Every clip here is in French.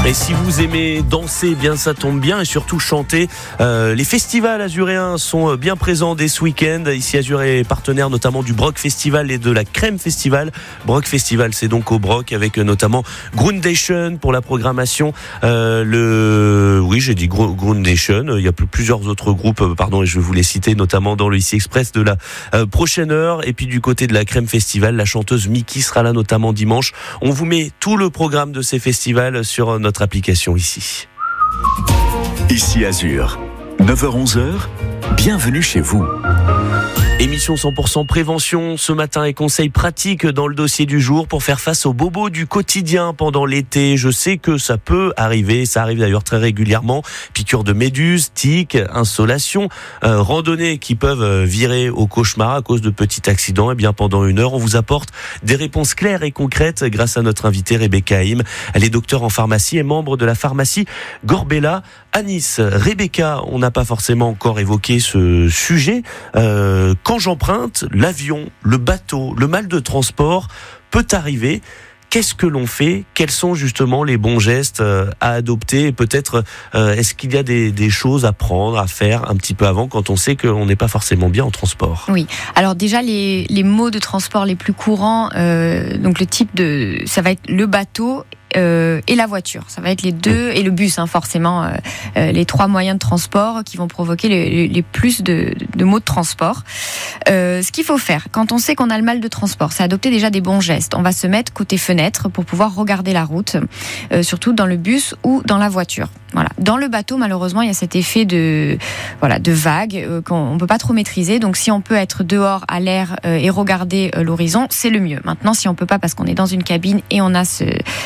Et si vous aimez danser, eh bien ça tombe bien, et surtout chanter. Les festivals azuréens sont bien présents dès ce week-end. Ici Azuré est partenaire notamment du Broc Festival et de la Crème Festival. Broc Festival, c'est donc au Broc avec notamment Groundation pour la programmation. Oui, j'ai dit Groundation. Il y a plusieurs autres groupes, et je vais vous les citer, notamment dans le ICI Express de la prochaine heure. Et puis du côté de la Crème Festival, la chanteuse Miki sera là notamment dimanche. On vous met tout le programme de ces festivals sur notre application ici. Ici Azur, 9h-11h, bienvenue chez vous. Émission 100% prévention ce matin et conseils pratiques dans le dossier du jour pour faire face aux bobos du quotidien pendant l'été. Je sais que ça peut arriver, ça arrive d'ailleurs très régulièrement. Piqûres de méduses, tiques, insolations, randonnées qui peuvent virer au cauchemar à cause de petits accidents. Et bien pendant une heure, on vous apporte des réponses claires et concrètes grâce à notre invitée Rebecca Haim. Elle est docteure en pharmacie et membre de la pharmacie Gorbella à Nice. Rebecca, on n'a pas forcément encore évoqué ce sujet. Quand j'emprunte l'avion, le bateau, le mal de transport peut arriver. Qu'est-ce que l'on fait ? Quels sont justement les bons gestes à adopter ? Et peut-être, est-ce qu'il y a des choses à prendre, à faire un petit peu avant quand on sait qu'on n'est pas forcément bien en transport ? Oui. Alors déjà, les modes de transport les plus courants, donc le type ça va être le bateau et la voiture. Ça va être les deux, et le bus, forcément, les trois moyens de transport qui vont provoquer les plus de maux de transport. Ce qu'il faut faire, quand on sait qu'on a le mal de transport, c'est adopter déjà des bons gestes. On va se mettre côté fenêtre pour pouvoir regarder la route, surtout dans le bus ou dans la voiture. Voilà. Dans le bateau, malheureusement, il y a cet effet de vague qu'on peut pas trop maîtriser. Donc, si on peut être dehors à l'air et regarder l'horizon, c'est le mieux. Maintenant, si on peut pas parce qu'on est dans une cabine et on a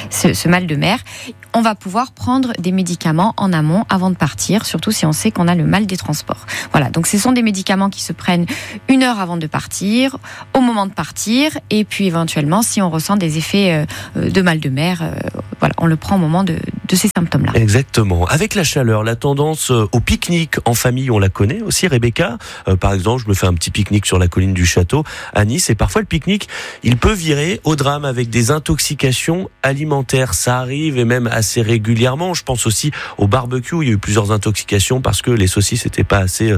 ce mal de mer, on va pouvoir prendre des médicaments en amont avant de partir, surtout si on sait qu'on a le mal des transports. Voilà. Donc, ce sont des médicaments qui se prennent 1 heure avant de partir, au moment de partir, et puis éventuellement, si on ressent des effets de mal de mer, on le prend au moment de ces symptômes-là. Exactement. Avec la chaleur, la tendance au pique-nique en famille, on la connaît aussi, Rebecca. Par exemple, je me fais un petit pique-nique sur la colline du château à Nice, et parfois le pique-nique, il peut virer au drame avec des intoxications alimentaires. Ça arrive, et même assez régulièrement. Je pense aussi au barbecue. Il y a eu plusieurs intoxications parce que les saucisses n'étaient pas assez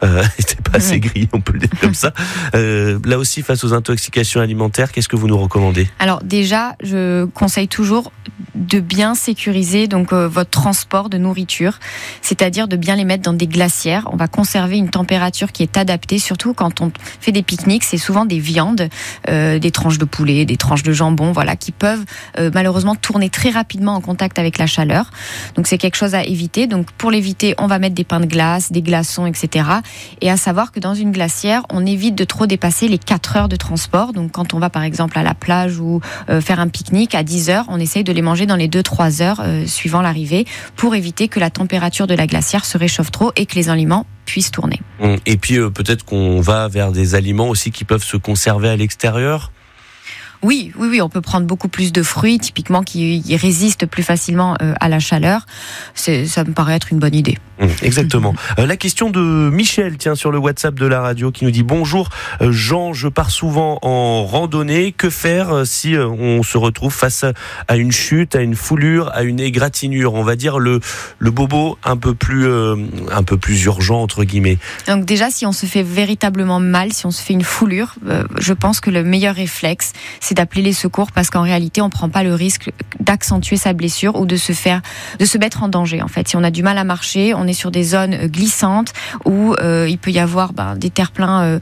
grillées, on peut le dire comme ça. Là aussi, face aux intoxications alimentaires, qu'est-ce que vous nous recommandez ? Alors déjà, je conseille toujours de bien sécuriser votre transport de nourriture, c'est-à-dire de bien les mettre dans des glacières. On va conserver une température qui est adaptée, surtout quand on fait des pique-niques. C'est souvent des viandes, des tranches de poulet, des tranches de jambon, qui peuvent malheureusement tourner très rapidement en contact avec la chaleur. Donc c'est quelque chose à éviter. Donc pour l'éviter, on va mettre des pains de glace, des glaçons, etc. Et à savoir que dans une glacière, on évite de trop dépasser les 4 heures de transport. Donc quand on va par exemple à la plage ou faire un pique-nique à 10 heures, on essaye de les manger dans les 2-3 heures suivant l'arrivée pour éviter que la température de la glacière se réchauffe trop et que les aliments puissent tourner. Et puis peut-être qu'on va vers des aliments aussi qui peuvent se conserver à l'extérieur. Oui, on peut prendre beaucoup plus de fruits, typiquement qui résistent plus facilement à la chaleur. Ça me paraît être une bonne idée. Exactement. La question de Michel, sur le WhatsApp de la radio, qui nous dit: bonjour Jean, je pars souvent en randonnée. Que faire si on se retrouve face à une chute, à une foulure, à une égratignure? On va dire le bobo un peu plus urgent entre guillemets. Donc déjà, si on se fait véritablement mal, si on se fait une foulure, je pense que le meilleur réflexe, c'est d'appeler les secours, parce qu'en réalité, on prend pas le risque d'accentuer sa blessure ou de se mettre en danger. En fait, si on a du mal à marcher, on est sur des zones glissantes où il peut y avoir des terre-pleins.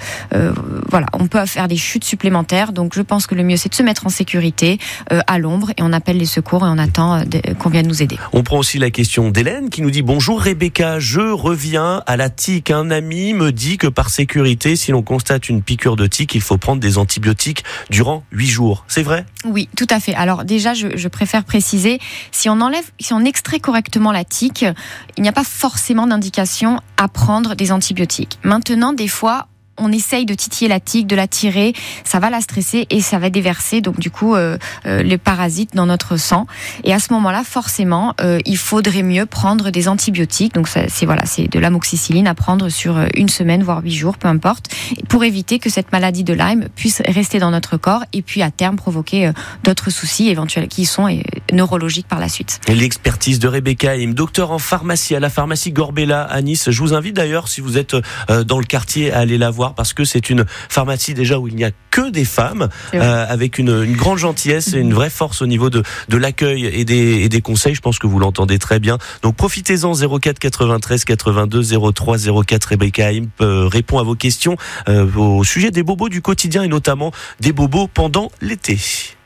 On peut faire des chutes supplémentaires. Donc, je pense que le mieux, c'est de se mettre en sécurité à l'ombre, et on appelle les secours et on attend qu'on vienne nous aider. On prend aussi la question d'Hélène qui nous dit: bonjour Rebecca, je reviens à la tique. Un ami me dit que par sécurité, si l'on constate une piqûre de tique, il faut prendre des antibiotiques durant 8 jours. C'est vrai ? Oui, tout à fait. Alors déjà, je préfère préciser, si on extrait correctement la tique, il n'y a pas forcément d'indication à prendre des antibiotiques. Maintenant, des fois, on essaye de titiller la tique, de la tirer, ça va la stresser et ça va déverser donc du coup les parasites dans notre sang. Et à ce moment-là, forcément, il faudrait mieux prendre des antibiotiques. Donc c'est de l'amoxicilline à prendre sur 1 semaine, voire 8 jours, peu importe, pour éviter que cette maladie de Lyme puisse rester dans notre corps et puis à terme provoquer d'autres soucis éventuels qui sont neurologiques par la suite. Et l'expertise de Rebecca Haim, docteur en pharmacie à la pharmacie Gorbella à Nice. Je vous invite d'ailleurs, si vous êtes dans le quartier, à aller la voir parce que c'est une pharmacie déjà où il n'y a que des femmes, avec une grande gentillesse et une vraie force au niveau de l'accueil et des conseils. Je pense que vous l'entendez très bien. Donc profitez-en. 04 93 82 03 04. Rebecca Haim répond à vos questions au sujet des bobos du quotidien et notamment des bobos pendant l'été.